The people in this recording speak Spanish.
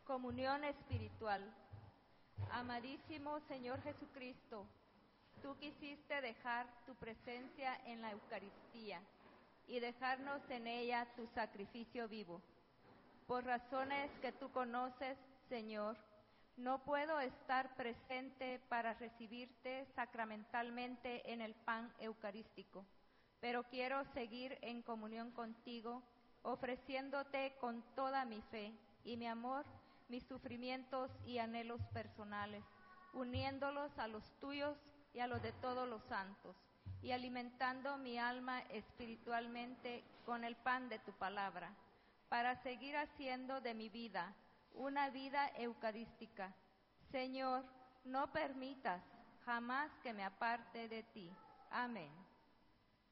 Comunión espiritual. Amadísimo Señor Jesucristo, tú quisiste dejar tu presencia en la Eucaristía y dejarnos en ella tu sacrificio vivo. Por razones que tú conoces, Señor, no puedo estar presente para recibirte sacramentalmente en el pan eucarístico, pero quiero seguir en comunión contigo, ofreciéndote con toda mi fe y mi amor, mis sufrimientos y anhelos personales, uniéndolos a los tuyos y a los de todos los santos, y alimentando mi alma espiritualmente con el pan de tu palabra, para seguir haciendo de mi vida una vida eucarística. Señor, no permitas jamás que me aparte de ti. Amén.